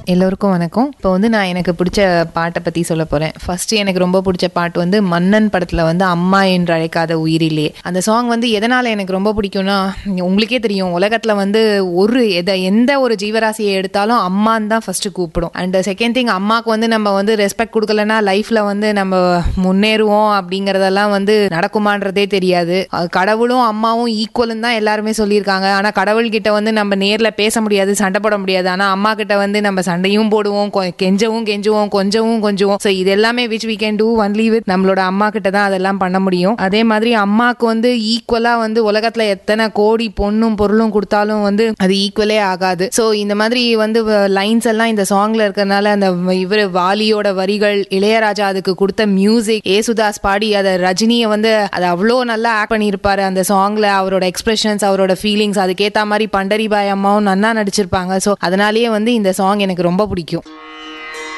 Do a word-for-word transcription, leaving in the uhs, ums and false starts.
எல்லோருக்கும் வணக்கம். இப்போ வந்து நான் எனக்கு பிடிச்ச பாட்டை பற்றி சொல்ல போகிறேன். ஃபர்ஸ்ட் எனக்கு ரொம்ப பிடிச்ச பாட்டு வந்து மன்னன் படத்தில் வந்து அம்மா என்று அழைக்காத உயிரிலே. அந்த சாங் வந்து எதனால் எனக்கு ரொம்ப பிடிக்கும்னா, உங்களுக்கே தெரியும், உலகத்தில் வந்து ஒரு எதை எந்த ஒரு ஜீவராசியை எடுத்தாலும் அம்மான்னு தான் ஃபர்ஸ்ட் கூப்பிடும். அண்ட் செகண்ட் திங், அம்மாவுக்கு வந்து நம்ம வந்து ரெஸ்பெக்ட் கொடுக்கலன்னா லைஃப்பில் வந்து நம்ம முன்னேறுவோம் அப்படிங்கிறதெல்லாம் வந்து நடக்குமான்றதே தெரியாது. கடவுளும் அம்மாவும் ஈக்குவல்னு தான் எல்லாருமே சொல்லியிருக்காங்க. ஆனால் கடவுள்கிட்ட வந்து நம்ம நேரில் பேச முடியாது, சண்டை போட முடியாது. ஆனால் அம்மா கிட்ட வந்து நம்ம சண்டையும் போடுவோம், கெஞ்சவும் கெஞ்சுவோம், கொஞ்சவும் கொஞ்சுவோம். ஸோ இது எல்லாமே which we can do only with நம்மளோட அம்மா கிட்ட தான் அதெல்லாம் பண்ண முடியும். அதே மாதிரி அம்மாவுக்கு வந்து ஈக்குவலா வந்து உலகத்துல எத்தனை கோடி பொண்ணும் பொருளும் கொடுத்தாலும் வந்து அது ஈக்குவலே ஆகாது. ஸோ இந்த மாதிரி வந்து லைன்ஸ் எல்லாம் இந்த சாங்ல இருக்கிறதுனால, அந்த இவர் வாலியோட வரிகள், இளையராஜா அதுக்கு கொடுத்த மியூசிக், ஏசுதாஸ் பாடி அதை ரஜினியை வந்து அதை அவ்வளோ நல்லா ஆக்ட் பண்ணியிருப்பாரு அந்த சாங்ல. அவரோட எக்ஸ்பிரஷன்ஸ், அவரோட ஃபீலிங்ஸ், அதுக்கேற்ற மாதிரி பண்டரிபாய் அம்மாவும் நன்னா நடிச்சிருப்பாங்க. ஸோ அதனாலேயே வந்து இந்த சாங் எனக்கு ரொம்ப பிடிக்கும்.